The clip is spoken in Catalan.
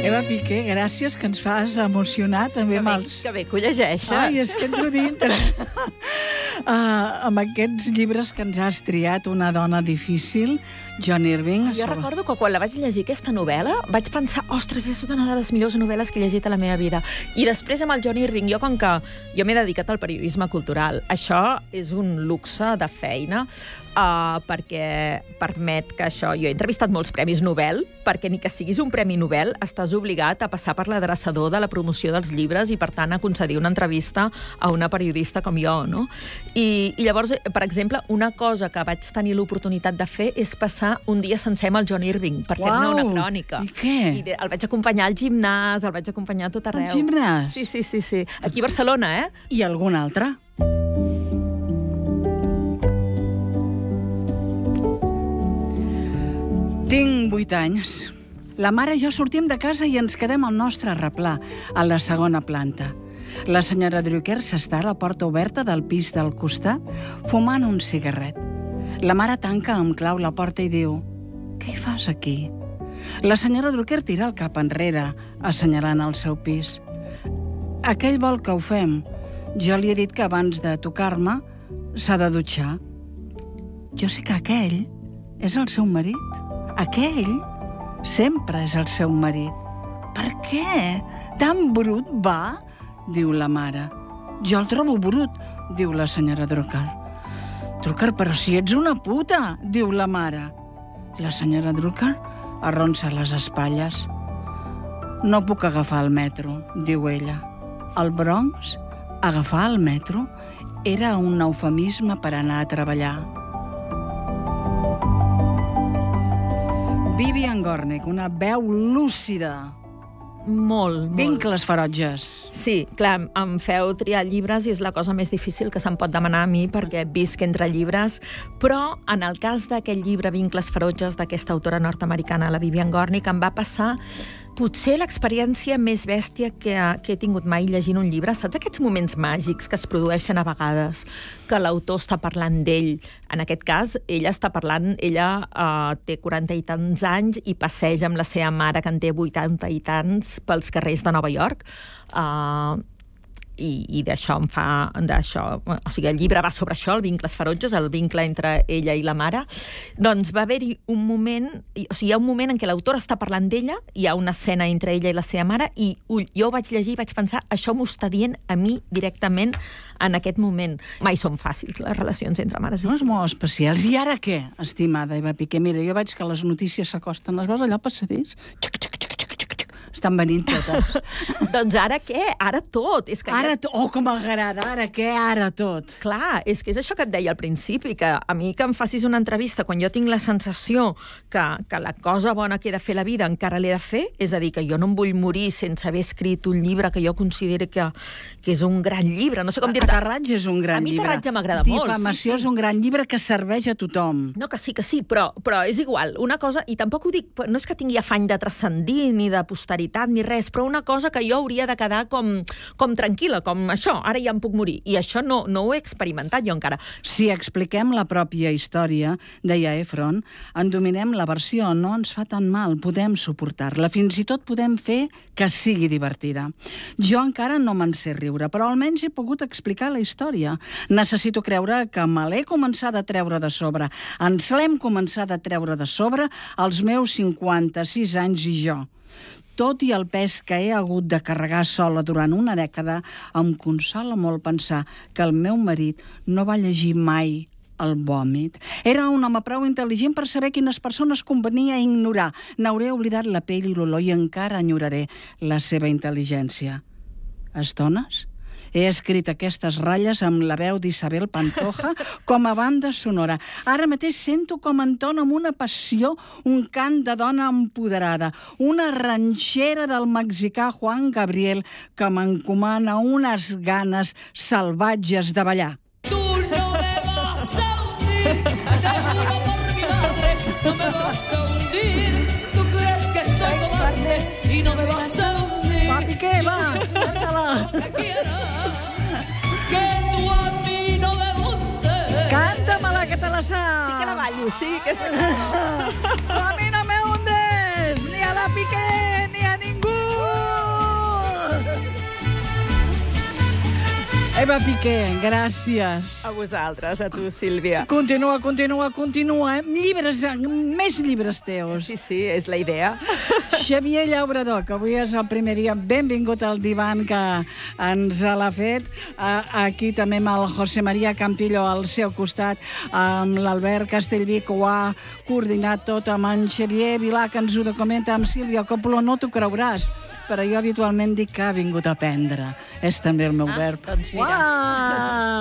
Eva Piqué, gràcies, que ens fas emocionar també amb els... Que bé que ho llegeixes. Ai, és que entro dintre. Amb aquests llibres que ens has triat, Una dona difícil, John Irving. Jo recordo que quan la vaig llegir, aquesta novel·la, vaig pensar, ostres, és una de les millors novel·les que he llegit a la meva vida. I després amb el John Irving, com que jo m'he dedicat al periodisme cultural, això és un luxe de feina, perquè permet que això... Jo he entrevistat molts premis Nobel, perquè ni que siguis un premi Nobel estàs obligat a passar per l'adreçador de la promoció dels llibres i, per tant, a concedir una entrevista a una periodista com jo, no? I llavors, per exemple, una cosa que vaig tenir l'oportunitat de fer és passar un dia sencer amb el John Irving per fer-ne una crònica. I què? I el vaig acompanyar al gimnàs, el vaig acompanyar a tot arreu. Al gimnàs? Sí. Aquí a Barcelona, eh? I algun altre? Tinc 8 anys. La mare i jo sortim de casa i ens quedem al nostre replà, a la segona planta. La senyora Drucker s'està a la porta oberta del pis del costat, fumant un cigarret. La mare tanca amb clau la porta i diu: «Què hi fas aquí?» La senyora Drucker tira el cap enrere, assenyalant el seu pis. «Aquell vol que ho fem. Jo li he dit que abans de tocar-me s'ha de dutxar». Jo sé que aquell és el seu marit. Aquell sempre és el seu marit. «Per què? Tan brut va?» diu la mare. «Jo el trobo brut», diu la senyora Drucker. «Drucker, però si ets una puta», diu la mare. La senyora Drucker arronsa les espatlles. «No puc agafar el metro», diu ella. Al Bronx, agafar el metro era un eufemisme per anar a treballar. Vivian Gornick, una veu lúcida. Molt. Vincles ferotges. Sí, clar, em feu triar llibres i és la cosa més difícil que se'm pot demanar a mi perquè visc entre llibres, però en el cas d'aquest llibre Vincles ferotges d'aquesta autora nord-americana, la Vivian Gornick, em va passar potser l'experiència més bèstia que he tingut mai llegint un llibre. Saps aquests moments màgics que es produeixen a vegades, que l'autor està parlant d'ell? En aquest cas, ella té 40 i tants anys i passeja amb la seva mare, que en té 80 i tants, pels carrers de Nova York. I d'això o sigui, el llibre va sobre això, el Vincles ferotges, el vincle entre ella i la mare. Doncs va haver-hi un moment, o sigui, hi ha un moment en què l'autora està parlant d'ella, hi ha una escena entre ella i la seva mare, i jo ho vaig llegir i vaig pensar, això m'ho està dient a mi directament en aquest moment. Mai són fàcils les relacions entre mares i fills. Són molt especials. I ara què, estimada Eva Piqué? Mira, jo veig que les notícies s'acosten. Les veus allò al passadís? Estan venint totes. Doncs ara què? Ara tot. És que Oh, com m'agrada! Ara què? Ara tot. Clar, és que és això que et deia al principi, que a mi que em facis una entrevista quan jo tinc la sensació que la cosa bona que he de fer a la vida encara l'he de fer, és a dir, que jo no em vull morir sense haver escrit un llibre que jo consideri que és un gran llibre. No sé com dir-te. Aterratge és un gran llibre. A mi Aterratge m'agrada molt. Difamació és un gran llibre que serveix a tothom. No, que sí, però és igual. Una cosa, i tampoc ho dic, no és que tingui afany de transcendir ni de posteritat ni res, però una cosa que jo hauria de quedar com tranquil·la, com això, ara ja em puc morir. I això no ho he experimentat jo encara. Si expliquem la pròpia història, deia Efron, en dominem la versió, no ens fa tan mal, podem suportar-la, fins i tot podem fer que sigui divertida. Jo encara no me'n sé riure, però almenys he pogut explicar la història. Necessito creure que me l'he començat a treure de sobre. Ens l'hem començat a treure de sobre els meus 56 anys i jo. Tot i el pes que he hagut de carregar sola durant una dècada, em consola molt pensar que el meu marit no va llegir mai el vòmit. Era un home prou intel·ligent per saber quines persones convenia ignorar. N'hauré oblidat la pell i l'olor i encara enyoraré la seva intel·ligència. Estones? He escrit aquestes ratlles amb la veu d'Isabel Pantoja com a banda sonora. Ara mateix sento com entona amb una passió un cant de dona empoderada, una ranxera del mexicà Juan Gabriel que m'encomana unes ganes salvatges de ballar. Tu no me vas a hundir, te juro por mi madre, no me vas a hundir. Tú crees que soy cobarde y no me vas a hundir. Va, Piqué, va, canta-la. Canta-me-la, que te la saps. Sí que la ballo, sí que és... A mi no me hundes, ni a la Piqué, ni a ningú. Eva Piqué, gràcies. A vosaltres, a tu, Sílvia. Continua. Llibres, més llibres teus. Sí, és la idea. Xavier Llaurador, que avui és el primer dia, benvingut al divan que ens l'ha fet. Aquí també amb el José María Campillo al seu costat, amb l'Albert Castellví, que ho ha coordinat tot, amb en Xavier Vilà, que ens ho documenta, amb Sílvia Coppola. No t'ho creuràs, però jo habitualment dic que ha vingut a aprendre. És també el meu verb. Doncs mira. Uau!